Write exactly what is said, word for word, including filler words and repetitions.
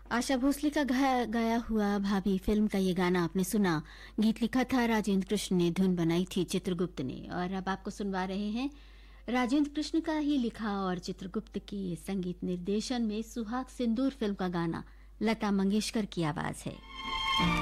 आशा भोसले का गाया, गाया हुआ भाभी फिल्म का ये गाना आपने सुना। गीत लिखा था राजेंद्र कृष्ण ने, धुन बनाई थी चित्रगुप्त ने। और अब आपको सुनवा रहे हैं राजेंद्र कृष्ण का ही लिखा और चित्रगुप्त की संगीत निर्देशन में सुहाग सिंदूर फिल्म का गाना। लता मंगेशकर की आवाज है।